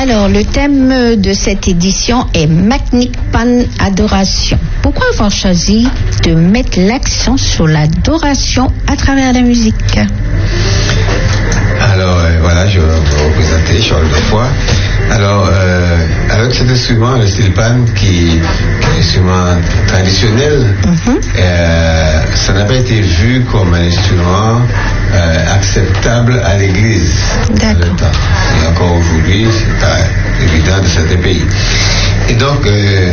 Alors, le thème de cette édition est Matnik Pan Adoration. Pourquoi avoir choisi de mettre l'accent sur l'adoration à travers la musique? Alors, voilà, je vais vous représenter Charles Defoy. Alors, avec cet instrument, le style pan, qui est un instrument traditionnel, ça n'a pas été vu comme un instrument acceptable à l'église. D'accord. Et encore aujourd'hui, c'est pas évident dans certains pays. Et donc,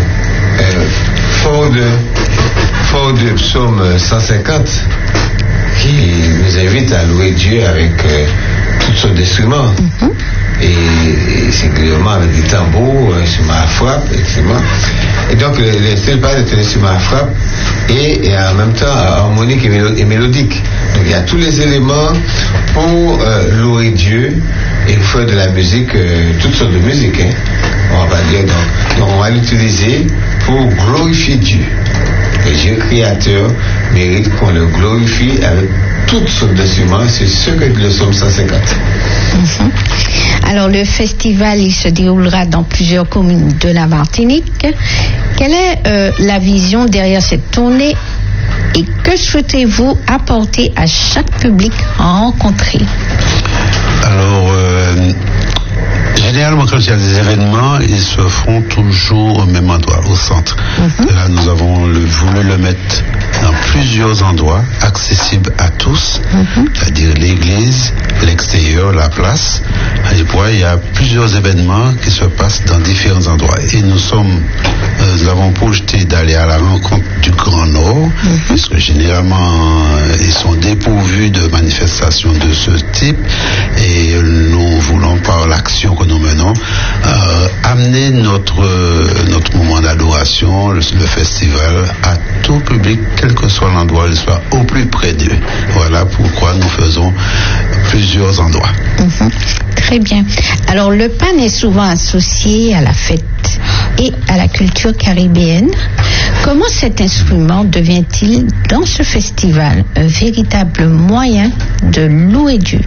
fort de psaume 150, qui nous invite à louer Dieu avec toutes sortes d'instruments. Et singulièrement avec des tambours, un instrument à frappe, etc. Et donc le style pan est un instrument à frappe et en même temps harmonique et mélodique. Donc il y a tous les éléments pour louer Dieu et faire de la musique, toutes sortes de musique. On va pas dire donc on va l'utiliser pour glorifier Dieu. Le Dieu créateur mérite qu'on le glorifie avec toutes sortes d'instruments. C'est ce que le psaume 150. Alors, le festival, il se déroulera dans plusieurs communes de la Martinique. Quelle est la vision derrière cette tournée et que souhaitez-vous apporter à chaque public rencontré? Alors, généralement, quand il y a des événements, ils se font toujours au même endroit, au centre. Là, nous avons voulu le mettre dans plusieurs endroits, accessibles à tous, c'est-à-dire l'église, l'extérieur, la place. Et puis, il y a plusieurs événements qui se passent dans différents endroits. Et nous avons projeté d'aller à la rencontre du Grand Nord, puisque généralement, ils sont dépourvus de manifestations de ce type. Et nous voulons, par l'action que nous menons, amener notre moment d'adoration, le festival, à tout public, quel que soit l'endroit où il soit, au plus près d'eux. Voilà pourquoi nous faisons plusieurs endroits. Très bien. Alors, le pan est souvent associé à la fête et à la culture caribéenne. Comment cet instrument devient-il, dans ce festival, un véritable moyen de louer Dieu?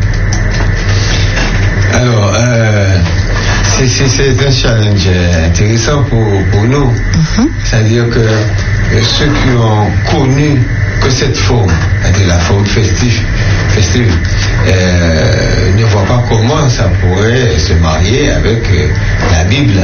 Alors, c'est un challenge intéressant pour nous. C'est-à-dire que ceux qui ont connu que cette forme, c'est-à-dire la forme festive, ne voient pas comment ça pourrait se marier avec la Bible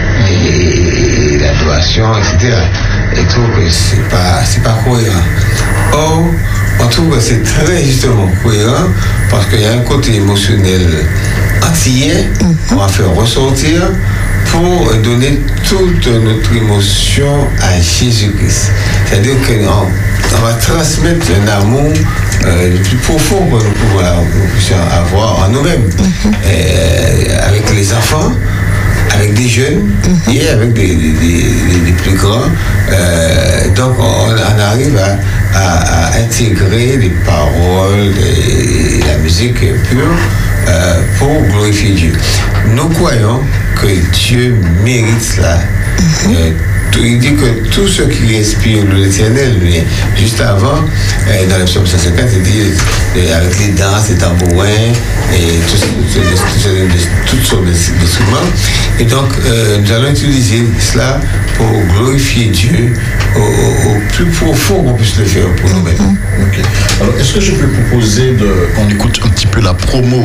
et l'adoration, etc. Et trouvent que c'est pas cohérent. Or, on trouve que c'est très justement cohérent parce qu'il y a un côté émotionnel antillais qu'on va faire ressortir pour donner toute notre émotion à Jésus-Christ. C'est-à-dire qu'on va transmettre un amour le plus profond que nous puissions avoir en nous-mêmes, avec les enfants, avec des jeunes et avec des plus grands. Donc on arrive à intégrer les paroles et la musique pure pour glorifier Dieu. Nous croyons que Dieu mérite cela. Il dit que tout ce qui respire l'Éternel, mais juste avant, dans le psaume 150, il dit avec les danses, les tambourins et toutes sortes d'instruments. Et donc, nous allons utiliser cela pour glorifier Dieu au plus profond qu'on puisse le faire pour nous-mêmes. Okay. Alors, est-ce que je peux proposer qu'on écoute un petit peu la promo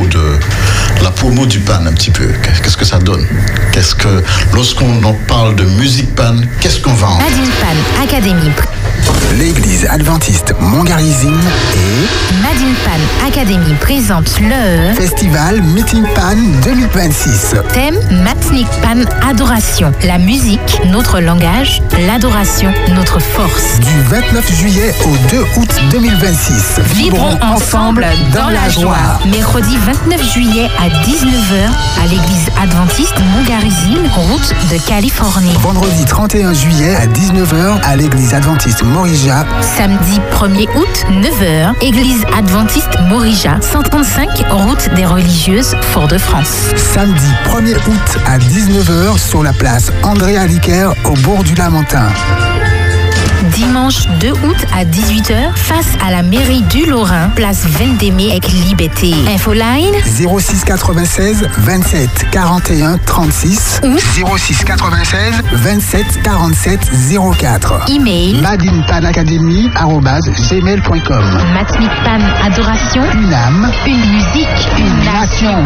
du pan un petit peu? Qu'est-ce que ça donne? Lorsqu'on en parle de musique pan, qu'est-ce qu'on va en faire? Madine Pan Académie. L'église adventiste Montgarizine et Madine Pan Académie présente le Festival Meeting Pan 2026. Thème Matnik Pan Adoration. La musique, notre langage, l'adoration, notre force. Du 29 juillet au 2 août 2026. Vibrons ensemble dans la joie. Mercredi 29 juillet à 19h à l'église adventiste Montgarizine, route de Californie. Vendredi 31 juillet à 19h à l'église adventiste Morija. Samedi 1er août, 9h, église adventiste Morija, 135, route des religieuses, Fort-de-France. Samedi 1er août à 19h sur la place André Aliquer au bord du Lamentin. Dimanche 2 août à 18h, face à la mairie du Lorrain, place 22 mai avec Liberté. Infoline 06 96 27 41 36 ou 06 96 27 47 04. Email madinpanacademy@gmail.com. Matinique Pan Adoration. Une âme, Une musique, une nation.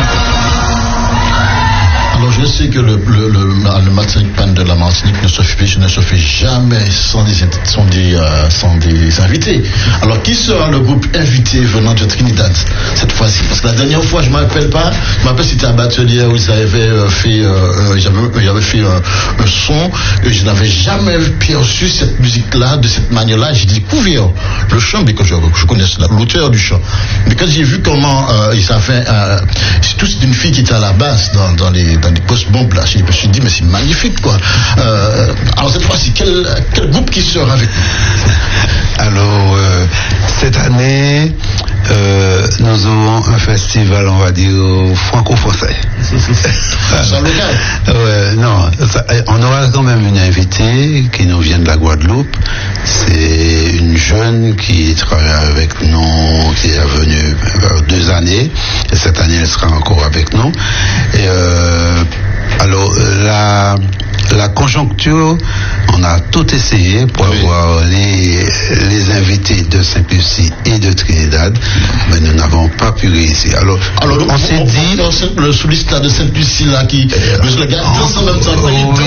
Alors je sais que le Matinique Pan de la Martinique ne se fait jamais sans des invités. Alors qui sera le groupe invité venant de Trinidad cette fois-ci? Parce que la dernière fois, je ne me rappelle si c'était à Batelier où ils avaient fait, j'avais fait un son et je n'avais jamais perçu cette musique-là de cette manière-là. J'ai découvert le chant, mais que je connais l'auteur du chant. Mais quand j'ai vu comment ils avaient, surtout c'est une fille qui était à la basse dans les post-bombes là, je me suis dit mais c'est magnifique quoi. Alors cette fois-ci, quel groupe qui sera avec nous? Alors cette année nous aurons un festival, on va dire franco-français. Sans local. Non, on aura quand même une invitée qui nous vient de la Guadeloupe. C'est une jeune qui travaille avec nous, qui est venue 2 années, et cette année elle sera encore avec nous. Et alors la conjoncture, on a tout essayé pour avoir les invités de Sainte-Lucie et de Trinidad, mais nous n'avons pas pu réussir. Alors on s'est dit le soliste là de Sainte-Lucie là qui le gars danse en même temps.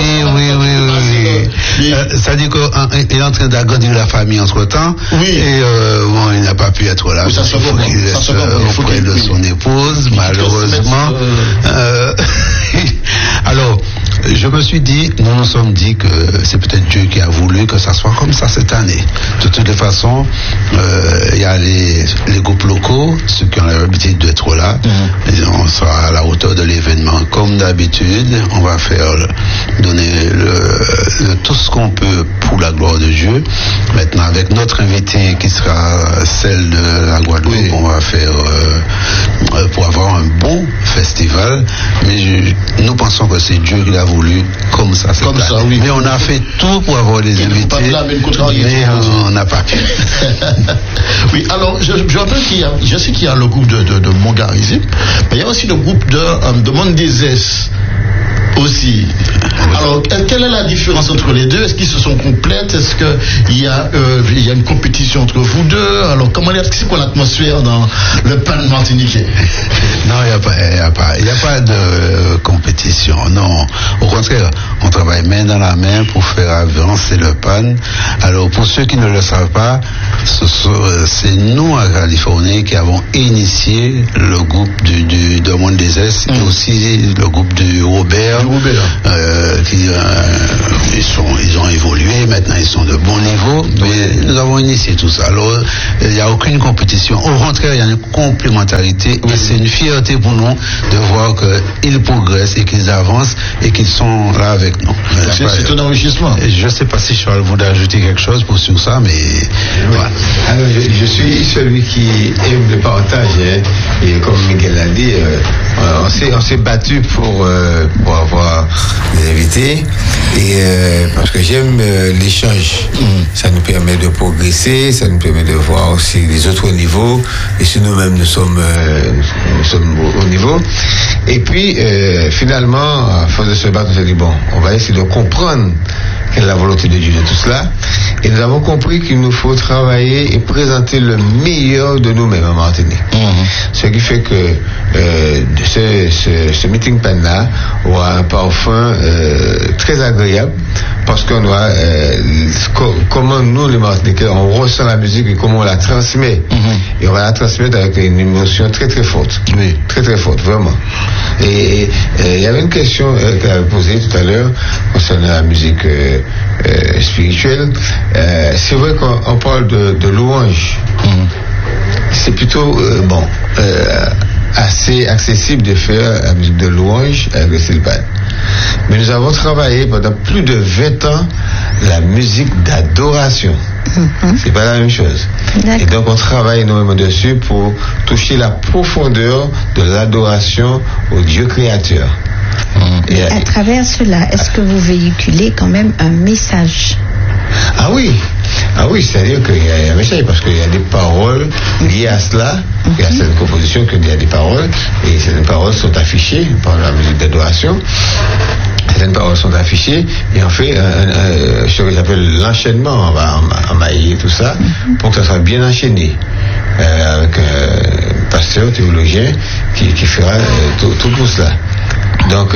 Oui. Ça dit qu'il est en train d'agrandir la famille entre-temps. Oui. Et bon, il n'a pas pu être là. Oui, ça il faut qu'il reste auprès de son épouse, malheureusement. Alors, je me suis dit, nous nous sommes dit que c'est peut-être Dieu qui a voulu que ça soit comme ça cette année. De toutes les façons, il y a les groupes locaux, ceux qui ont l'habitude d'être là. On sera à la hauteur de l'événement. Comme d'habitude, on va donner tout ce qu'on peut pour la gloire de Dieu. Maintenant, avec notre invité qui sera celle de la Guadeloupe, on va faire pour avoir un bon festival. Mais nous pensons que c'est Dieu qui l'a voulu comme ça. Oui. Mais on a fait tout pour avoir des invités, mais on n'a pas pu. Oui, alors je rappelle je sais qu'il y a le groupe de Montgarizim, mais il y a aussi le groupe de Mondezès aussi. Alors, quelle est la différence entre les deux? Est-ce qu'ils se sont complètes? Est-ce qu'il y a une compétition entre vous deux? Alors, c'est quoi l'atmosphère dans le pan martiniquais? Non, il n'y a pas de compétition. Non, au contraire, on travaille main dans la main pour faire avancer le pan. Alors, pour ceux qui ne le savent pas, c'est nous à Californie qui avons initié le groupe de Mondezès et aussi le groupe de Robert. Ils ont évolué, maintenant ils sont de bon niveau, mais nous avons initié tout ça. Alors, il n'y a aucune compétition. Au contraire, il y a une complémentarité et c'est une fierté pour nous de voir qu'ils progressent et qu'ils avancent et qu'ils sont là avec nous. C'est un enrichissement. Je ne sais pas si Charles voudrait ajouter quelque chose sur ça, mais voilà. Alors, je suis celui qui aime le partage, et comme Miguel l'a dit, on s'est battu pour avoir des invités, et parce que j'aime l'échange. Ça nous permet de progresser, ça nous permet de voir aussi les autres niveaux, et si nous-mêmes nous sommes au niveau. Et puis finalement, à force de se battre, on s'est dit bon, on va essayer de comprendre quelle est la volonté de Dieu de tout cela, et nous avons compris qu'il nous faut travailler et présenter le meilleur de nous-mêmes en Martinique. Ce qui fait que ce meeting pan là aura un parfum très agréable, parce qu'on doit comment nous les Martiniquais on ressent la musique et comment on la transmet, et on va la transmettre avec une émotion très très forte, très très forte, vraiment. Et il y avait une question qu'elle avait posée tout à l'heure concernant la musique spirituelle. C'est vrai qu'on parle de louange. C'est plutôt assez accessible de faire la musique de louange avec le style pan. Mais nous avons travaillé pendant plus de 20 ans la musique d'adoration. C'est pas la même chose. Et donc on travaille énormément dessus pour toucher la profondeur de l'adoration au Dieu créateur. Et à travers cela, est-ce que vous véhiculez quand même un message? Ah oui, Ah oui, c'est-à-dire qu'il y a un message, parce qu'il y a des paroles liées à cela. Il y a certaines compositions qu'il y a des paroles, et certaines paroles sont affichées par la musique d'adoration. Certaines paroles sont affichées, et on fait ce que j'appelle l'enchaînement, on va emmailler tout ça, pour que ça soit bien enchaîné, avec un pasteur, théologien, qui fera tout pour cela. Donc,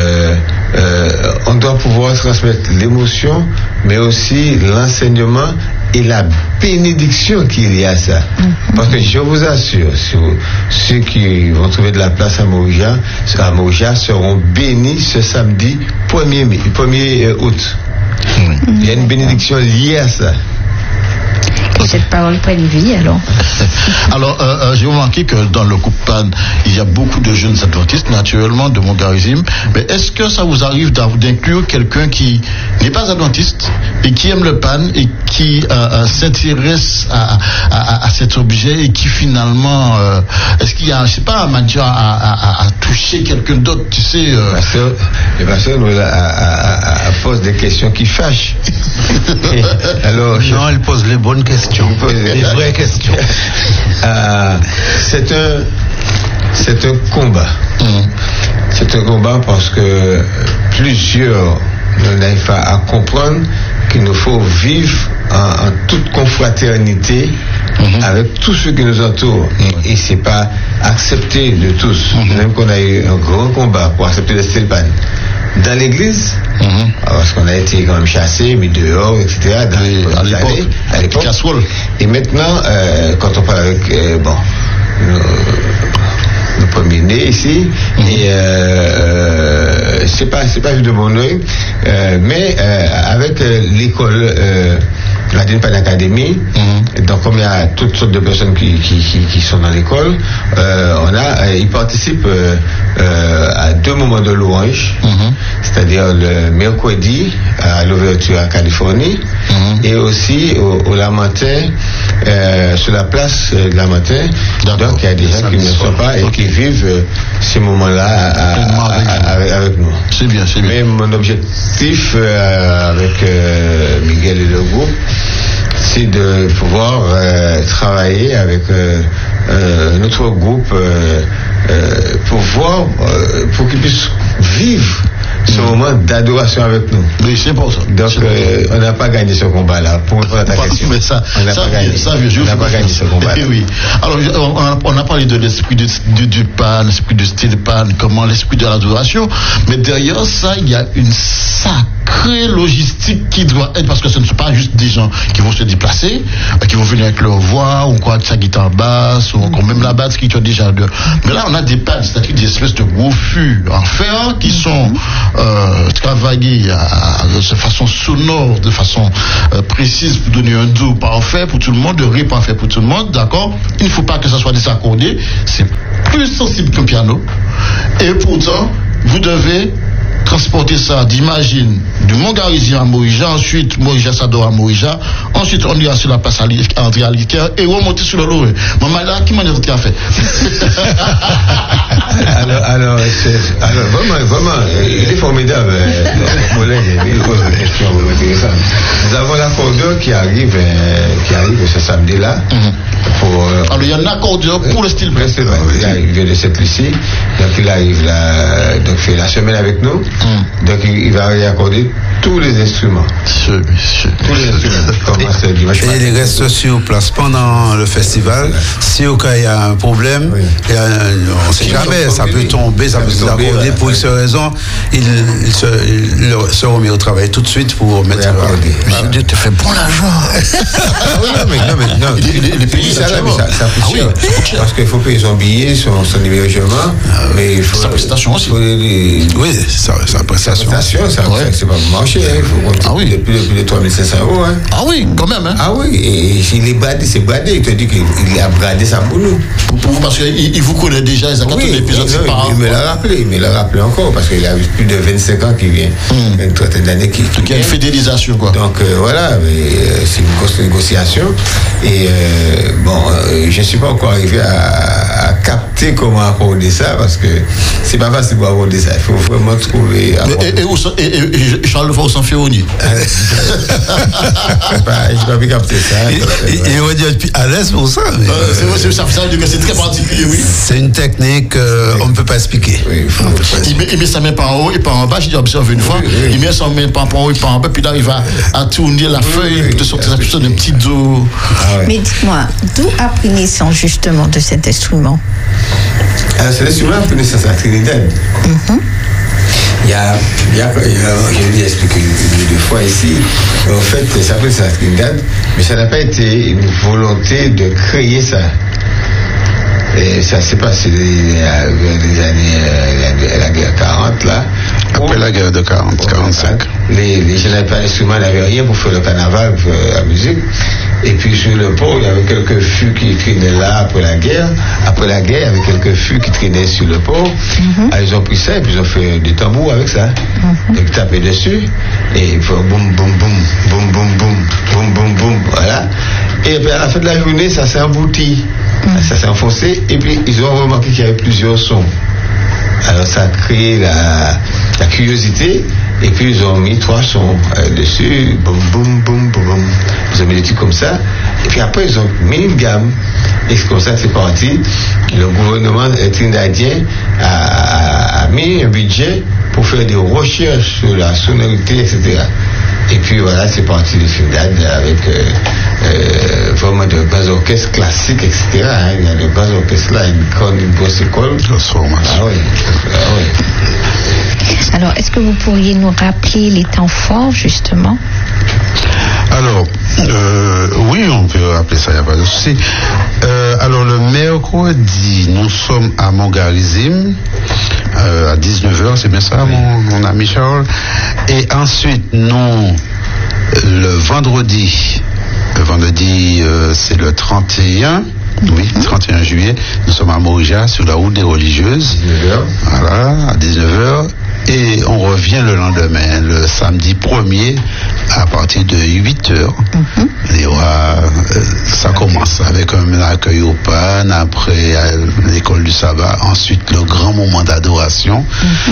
on doit pouvoir transmettre l'émotion, mais aussi l'enseignement et la bénédiction qu'il y a à ça. Parce que je vous assure, ceux qui vont trouver de la place à Morija seront bénis ce samedi 1er août. Il y a une bénédiction liée à ça. Que cette parole prenne vie, alors. Alors, j'ai remarqué que dans le groupe PAN, il y a beaucoup de jeunes adventistes, naturellement, de Montgarizim. Mais est-ce que ça vous arrive d'inclure quelqu'un qui n'est pas adventiste et qui aime le PAN et qui s'intéresse à cet objet et qui finalement, est-ce qu'il y a, je sais pas, un manager à toucher quelqu'un d'autre, tu sais Le pasteur pose des questions qui fâchent. Alors, non, elle pose les bonnes questions. Les vraies questions. C'est un combat. C'est un combat parce que plusieurs n'arrivent pas à comprendre qu'il nous faut vivre en toute confraternité avec tous ceux qui nous entourent. Et c'est pas accepté de tous. Même qu'on a eu un grand combat pour accepter le style PAN. Dans l'église, parce qu'on a été quand même chassés, mis dehors, etc. À l'époque. Et maintenant, quand on parle avec le premier-né ici, et c'est pas vu de bon oeil, mais avec l'école, la DNPAN Academy, donc comme il y a toutes sortes de personnes qui sont dans l'école, ils participent à 2 moments de louange, c'est-à-dire le mercredi à l'ouverture à Californie, et aussi au Lamentin, sur la place de Lamentin. Donc il y a des gens qui ne sont pas et qui vivent ces moments-là avec nous. C'est bien. Mais mon objectif avec Miguel et le groupe, c'est de pouvoir travailler avec notre groupe pour qu'ils puissent vivre ce moment d'adoration avec nous. Oui, c'est pour ça. Donc, on n'a pas gagné ce combat-là. Pour répondre à ta question. Mais ça, on n'a pas gagné. On n'a pas gagné ce combat-là. Oui. Alors, on a parlé de l'esprit du PAN, l'esprit du style PAN, comment l'esprit de l'adoration. Mais derrière ça, il y a une sacrée logistique qui doit être, parce que ce ne sont pas juste des gens qui vont se déplacer, qui vont venir avec leur voix, ou quoi, sa guitare basse, ou même la basse qui est déjà deux. Mais là, on a des pads, c'est-à-dire des espèces de gros fûts en fer qui sont travaillés de façon sonore, de façon précise pour donner un do parfait pour tout le monde, de ré parfait pour tout le monde, d'accord? Il ne faut pas que ça soit désaccordé, c'est plus sensible qu'un piano, et pourtant, vous devez transporter ça d'Imagine, du Montgarizim à Morija, ensuite Morija Sador à Morija, ensuite on ira sur la place André Aliker et remonter sur le Loré. Maman là, qui m'a dit qu'il a fait? alors, vraiment, il est formidable, il pose des questions intéressantes. Nous avons l'accordeur qui arrive ce samedi-là. Alors il y a un accordeur pour le style PAN. Il vient de cette lycée, donc il arrive là, donc fait la semaine avec nous. Donc il va y accorder tous les instruments. Tous les instruments. Et il reste sur place pendant le festival. Si au cas il y a un problème, on ne sait jamais, ça peut tomber, ça peut se accorder pour X raison, il se remet au travail tout de suite pour mettre Dieu te fait bon l'argent. Non, les pays ça coûte cher. Parce qu'il faut payer son billet, son hébergement, mais il faut sa prestation aussi. Oui, sa prestation. C'est pas marché, il faut compter plus de 3 500 €. Ah oui, quand même. Ah oui, et il est bradé, c'est bradé, il te dit qu'il a bradé ça pour nous. Pour vous, parce qu'il vous connaît déjà, il a tous les épisodes séparés. Il me l'a rappelé encore, parce qu'il a plus de 25 ans qu'il vient, une trentaine d'années qu'il y a une fidélisation, quoi. Donc voilà, c'est une grosse négociation. Et je ne suis pas encore arrivé à capter comment aborder ça, parce que c'est pas facile pour aborder ça. Il faut vraiment trouver. Et Charles Lefort s'en fait au nid. Je n'ai pas pu capter ça. Il va dire à l'aise pour ça. C'est très particulier, oui. C'est une technique on ne peut pas expliquer. Oui, il met sa main par en haut et par en bas. J'ai observé une fois. Il met sa main par en haut et par en bas, puis là il va à tourner la feuille de sortir d'un petit dos. Mais dites-moi, d'où a pris naissance justement de cet instrument? Alors, cet instrument a pris naissance à Trinidad. Je l'ai expliqué deux fois ici. En fait, ça a pris naissance à Trinidad, mais ça n'a pas été une volonté de créer ça. Et ça s'est passé vers les années, la guerre 40, là. Après la guerre de 40-45. Les gens n'avaient pas d'instruments, n'avaient rien pour faire le carnaval, pour faire la musique. Et puis sur le pont, il y avait quelques fûts qui traînaient là après la guerre. Après la guerre, il y avait quelques fûts qui traînaient sur le pont. Alors, ils ont pris ça et puis ils ont fait des tambours avec ça. Donc ils tapaient dessus. Et ils font boum, boum, boum, boum, boum, boum, boum, boum, boum. Voilà. Et puis à la fin de la journée, ça s'est embouti. Ça s'est enfoncé. Et puis ils ont remarqué qu'il y avait plusieurs sons. Alors ça a créé la curiosité. Et puis ils ont mis 3 sons dessus, boum, boum, boum, boum, boum. Ils ont mis des trucs comme ça. Et puis après ils ont mis une gamme. Et c'est comme ça que c'est parti. Le gouvernement trinidadien a mis un budget pour faire des recherches sur la sonorité, etc. Et puis voilà, c'est parti de Trinidad avec vraiment de bas orchestres classiques, etc. Il y a de bas orchestres là, une grosse école. Ah oui. Alors, est-ce que vous pourriez nous rappeler les temps forts, justement? Alors, oui, on peut rappeler ça, il n'y a pas de souci. Alors, le mercredi, nous sommes à Montgarizim, à 19h, c'est bien ça, mon ami Charles. Et ensuite, nous, le vendredi, c'est le 31. Oui, 31 juillet, nous sommes à Morija, sur la route des religieuses. 19h. Voilà, à 19h. Et on revient le lendemain, le samedi 1er, à partir de 8h. Et ça commence avec un accueil au pan, après l'école du sabbat, ensuite le grand moment d'adoration.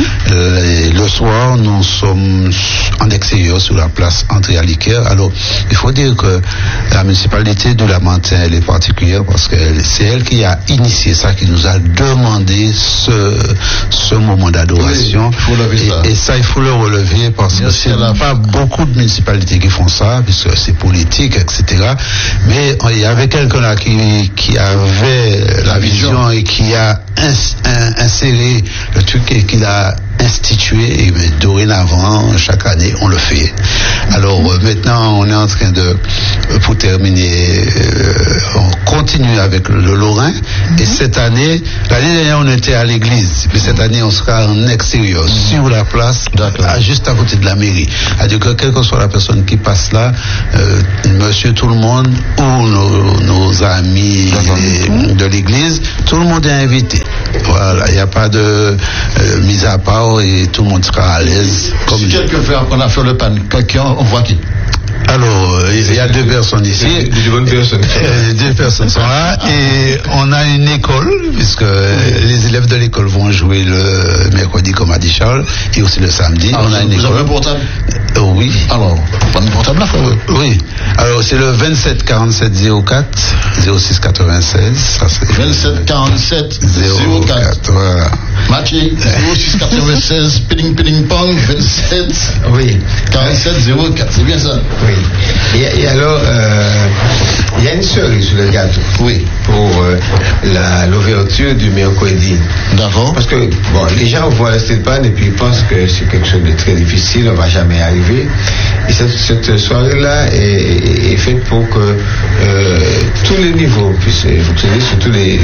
Le soir, nous sommes en extérieur sur la place André Aliquer. Alors, il faut dire que la municipalité de Lamentin, elle est particulière parce que c'est elle qui a initié ça, qui nous a demandé ce moment d'adoration. Oui, et ça, il faut le relever parce que c'est pas beaucoup de municipalités qui font ça, puisque c'est politique, etc. Mais il y avait quelqu'un là qui avait la vision et qui a inséré le truc et qui l'a institué, et dorénavant, chaque année, on le fait. Alors maintenant, on est en train pour terminer, on continue avec le Lorrain, et cette année, l'année dernière, on était à l'église, mais cette année, on sera en extérieur, sur la place, juste à côté de la mairie. C'est-à-dire que quelle que soit la personne qui passe là, monsieur tout le monde, ou nos amis de l'église, tout le monde est invité. Voilà, il n'y a pas de mise à part, et tout le monde sera à l'aise. Si quelqu'un fait apprendre à faire le pan, on voit qui? Alors, il y a 2 personnes ici. Des bonnes personnes. 2 personnes sont là. Et on a une école, puisque les élèves de l'école vont jouer le mercredi, comme a dit Charles, et aussi le samedi. Alors, on a une vous école. avez un portable? Oui. Alors, pas un portable là, frère? Oui. Alors, c'est le 27 47 04 06 96. Ça, c'est 27 47 04. Voilà. Mathieu, 06 96, ping pong, 27 47 04. C'est bien ça? Oui. Et alors, il y a une cerise sur le gâteau. Oui. Pour l'ouverture du mercredi. D'accord. Parce que, bon, les gens voient la style pan et puis ils pensent que c'est quelque chose de très difficile, on ne va jamais arriver. Et cette soirée-là est faite pour que tous les niveaux puissent fonctionner sur tous les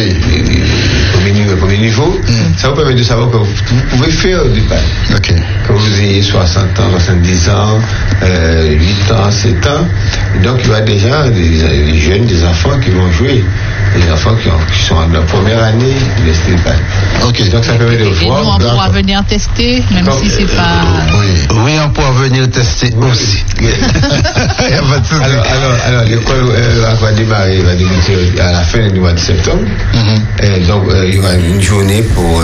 premiers niveaux. Ça vous permet de savoir que vous pouvez faire du pan. Ok. Que vous ayez 60 ans, 70 ans, 8 ans, 7 ans. Donc il y a des gens, des jeunes, des enfants qui vont jouer. les enfants qui sont en leur première année de Stéphane. Ok. Donc ça permet de Et voir. nous, on pourra venir tester, même si c'est pas... Oui, on pourra venir tester aussi. Il y a pas de souci. Alors l'école va débuter à la fin du mois de septembre. Et donc il y aura une journée pour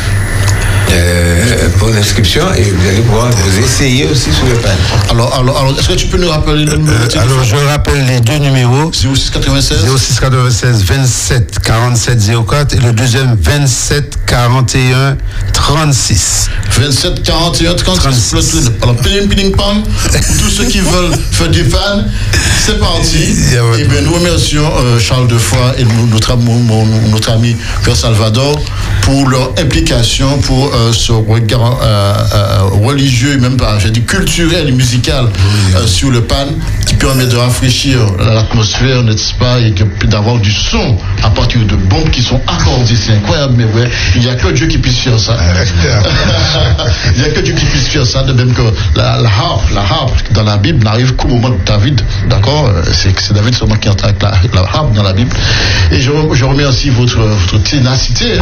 l'inscription et vous allez pouvoir vous essayer aussi sur le pan. Alors, est-ce que tu peux nous rappeler le numéro? Alors, je rappelle les deux numéros. 0696 0696 27 47 04 et le deuxième 27 41 36. 27 41 36. Alors, ping pam, pour tous ceux qui veulent faire du pan, c'est parti. Et bien, nous remercions Charles Defoy et notre ami Père Salvador pour leur implication, pour ce regard religieux, même pas, j'ai dit culturel et musical sur le pan, qui permet de rafraîchir l'atmosphère, n'est-ce pas, et d'avoir du son à partir de bombes qui sont accordées. C'est incroyable, mais ouais, il n'y a que Dieu qui puisse faire ça. Il n'y a que Dieu qui puisse faire ça, de même que la harpe dans la Bible n'arrive qu'au moment de David, d'accord? C'est David seulement qui entre avec la harpe dans la Bible. Et je remercie votre ténacité,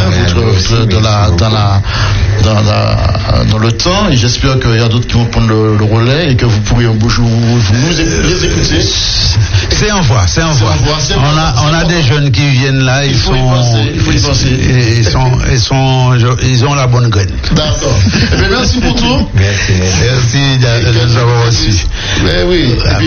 dans le temps, et j'espère qu'il y a d'autres qui vont prendre le relais et que vous pourrez vous écouter. C'est en voie. On a des jeunes qui viennent là, ils ont la bonne graine. D'accord. Eh bien, merci pour tout. Merci de nous avoir reçus. Oui. Et puis